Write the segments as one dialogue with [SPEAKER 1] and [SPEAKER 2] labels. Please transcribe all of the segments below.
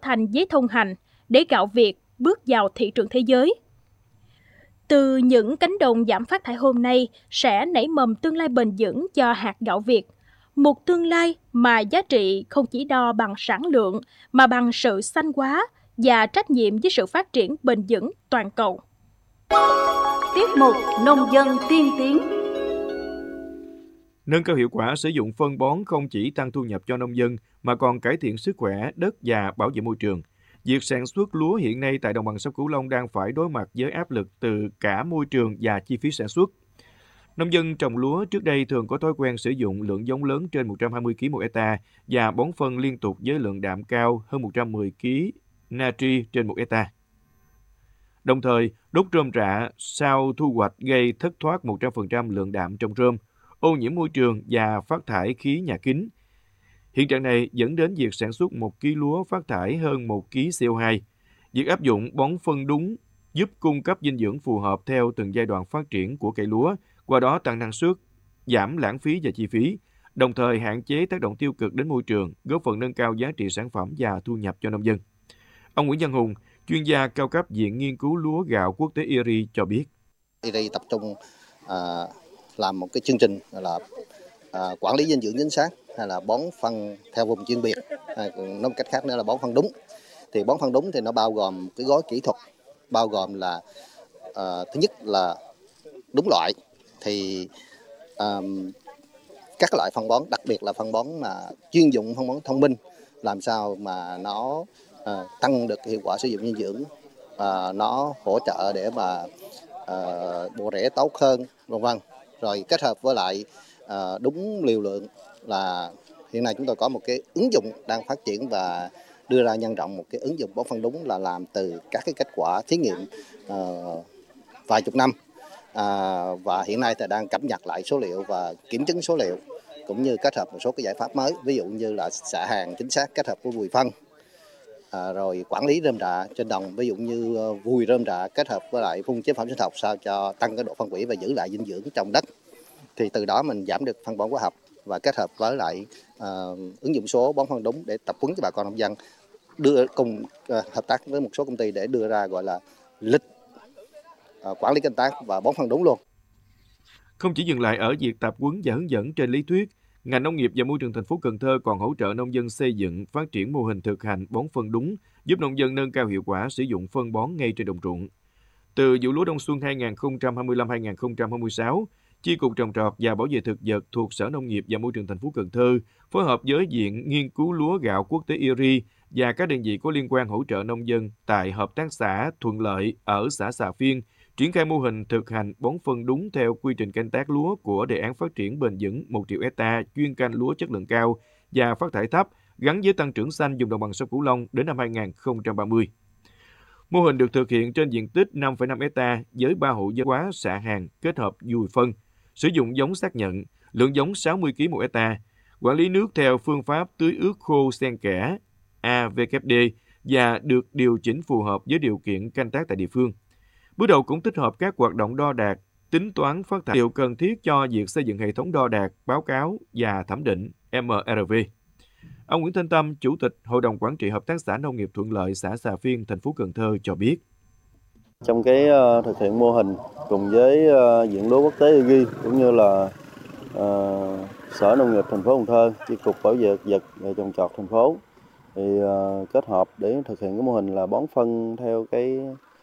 [SPEAKER 1] thành giấy thông hành để gạo Việt bước vào thị trường thế giới. Từ những cánh đồng giảm phát thải hôm nay sẽ nảy mầm tương lai bền vững cho hạt gạo Việt, một tương lai mà giá trị không chỉ đo bằng sản lượng mà bằng sự xanh hóa và trách nhiệm với sự phát triển bền vững toàn cầu.
[SPEAKER 2] Tiết mục Nông dân tiên tiến.
[SPEAKER 3] Nâng cao hiệu quả sử dụng phân bón không chỉ tăng thu nhập cho nông dân mà còn cải thiện sức khỏe đất và bảo vệ môi trường. Việc sản xuất lúa hiện nay tại đồng bằng sông Cửu Long đang phải đối mặt với áp lực từ cả môi trường và chi phí sản xuất. Nông dân trồng lúa trước đây thường có thói quen sử dụng lượng giống lớn trên 120 kg một hectare và bón phân liên tục với lượng đạm cao hơn 110 kg natri trên 1 hectare. Đồng thời, đốt rơm rạ sau thu hoạch gây thất thoát 100% lượng đạm trong rơm, ô nhiễm môi trường và phát thải khí nhà kính. Hiện trạng này dẫn đến việc sản xuất 1 kg lúa phát thải hơn 1 kg CO2. Việc áp dụng bón phân đúng giúp cung cấp dinh dưỡng phù hợp theo từng giai đoạn phát triển của cây lúa, qua đó tăng năng suất, giảm lãng phí và chi phí, đồng thời hạn chế tác động tiêu cực đến môi trường, góp phần nâng cao giá trị sản phẩm và thu nhập cho nông dân. Ông Nguyễn Văn Hùng, chuyên gia cao cấp Viện Nghiên cứu Lúa Gạo Quốc tế IRI cho biết.
[SPEAKER 4] IRI tập trung làm một cái chương trình là quản lý dinh dưỡng chính xác, hay là bón phân theo vùng chuyên biệt, nói một cách khác nữa là bón phân đúng. Thì bón phân đúng thì nó bao gồm cái gói kỹ thuật, bao gồm là thứ nhất là đúng loại, thì các loại phân bón, đặc biệt là phân bón mà chuyên dụng, phân bón thông minh, làm sao mà nó tăng được hiệu quả sử dụng dinh dưỡng, nó hỗ trợ để mà bộ rễ tốt hơn, vân vân. Rồi kết hợp với lại đúng liều lượng, là hiện nay chúng tôi có một cái ứng dụng đang phát triển và đưa ra nhân rộng một cái ứng dụng bón phân đúng, là làm từ các cái kết quả thí nghiệm vài chục năm, và hiện nay thì đang cập nhật lại số liệu và kiểm chứng số liệu, cũng như kết hợp một số cái giải pháp mới, ví dụ như là xạ hàng chính xác kết hợp với vùi phân, rồi quản lý rơm rạ trên đồng, ví dụ như vùi rơm rạ kết hợp với lại phun chế phẩm sinh học sao cho tăng cái độ phân hủy và giữ lại dinh dưỡng trong đất. Thì từ đó mình giảm được phân bón hóa học, và kết hợp với lại ứng dụng số bón phân đúng để tập huấn cho bà con nông dân, đưa cùng hợp tác với một số công ty để đưa ra gọi là lịch quản lý canh tác và bón phân đúng luôn.
[SPEAKER 3] Không chỉ dừng lại ở việc tập huấn và hướng dẫn trên lý thuyết, ngành nông nghiệp và môi trường thành phố Cần Thơ còn hỗ trợ nông dân xây dựng, phát triển mô hình thực hành bón phân đúng, giúp nông dân nâng cao hiệu quả sử dụng phân bón ngay trên đồng ruộng. Từ vụ lúa đông xuân 2025-2026, Chi cục Trồng trọt và Bảo vệ thực vật thuộc Sở Nông nghiệp và Môi trường thành phố Cần Thơ phối hợp với Viện Nghiên cứu Lúa Gạo Quốc tế IRI và các đơn vị có liên quan hỗ trợ nông dân tại hợp tác xã Thuận Lợi ở xã Xà Phiên triển khai mô hình thực hành bón phân đúng theo quy trình canh tác lúa của đề án phát triển bền vững 1 triệu hectare chuyên canh lúa chất lượng cao và phát thải thấp gắn với tăng trưởng xanh vùng đồng bằng sông Cửu Long đến năm 2030. Mô hình được thực hiện trên diện tích 5,5 hectare với 3 hộ dân hóa xạ hàng kết hợp vùi phân, sử dụng giống xác nhận, lượng giống 60 kg một hectare, quản lý nước theo phương pháp tưới ướt khô xen kẽ AVKD và được điều chỉnh phù hợp với điều kiện canh tác tại địa phương. Bước đầu cũng tích hợp các hoạt động đo đạc, tính toán phát thải điều cần thiết cho việc xây dựng hệ thống đo đạc, báo cáo và thẩm định MRV. Ông Nguyễn Thanh Tâm, Chủ tịch Hội đồng Quản trị Hợp tác xã Nông nghiệp Thuận Lợi, xã Xà Phiên, thành phố Cần Thơ cho biết.
[SPEAKER 5] Trong cái thực hiện mô hình cùng với Viện Lúa Quốc tế IRI cũng như là Sở Nông nghiệp thành phố Cần Thơ, Chi cục Bảo vệ thực vật và Trồng trọt thành phố thì kết hợp để thực hiện cái mô hình là bón phân theo cái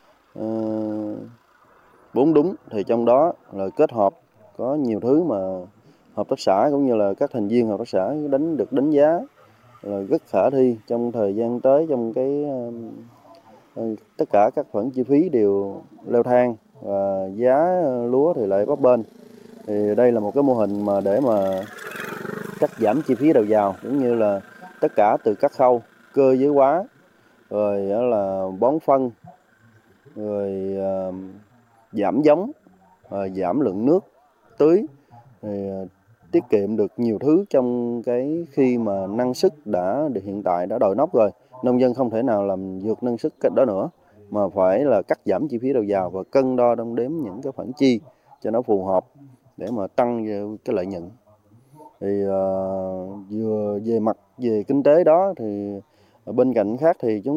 [SPEAKER 5] bón đúng, thì trong đó là kết hợp có nhiều thứ mà hợp tác xã cũng như là các thành viên hợp tác xã được đánh giá là rất khả thi trong thời gian tới, trong cái tất cả các khoản chi phí đều leo thang và giá lúa thì lại bấp bênh. Thì đây là một cái mô hình mà để mà cắt giảm chi phí đầu vào, cũng như là tất cả từ các khâu cơ giới hóa, rồi là bón phân, rồi giảm giống, giảm lượng nước tưới, thì tiết kiệm được nhiều thứ trong cái khi mà năng suất hiện tại đã đòi nóc rồi. Nông dân không thể nào làm vượt năng suất cách đó nữa, mà phải là cắt giảm chi phí đầu vào và cân đo đong đếm những cái khoản chi cho nó phù hợp để mà tăng cái lợi nhuận. Thì vừa về kinh tế đó thì bên cạnh khác thì chúng